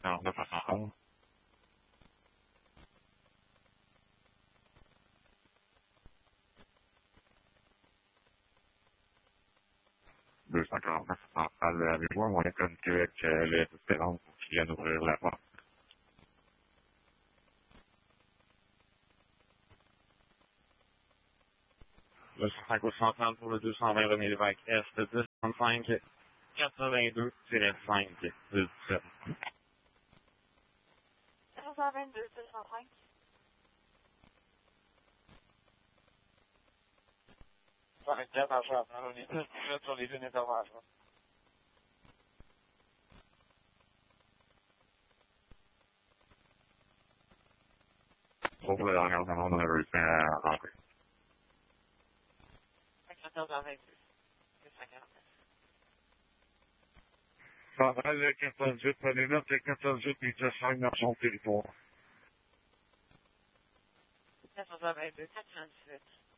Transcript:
49 à 111. 249 centrale, avez-vous un moyen de communiquer avec les espérances pour qu'ils viennent ouvrir la porte? Le 105 au central pour le 220 René Lévesque Est, 1035 82-5 17. 222, 205. Ça m'inquiète en chef, on est tous prêts sur les lignes d'intervention. Pour la dernière demande, on a réussi à rentrer. 14 à 22. 249. Centrale, le 418, prenez note, le 418 et 5 dans son territoire. 14 à 22, 418.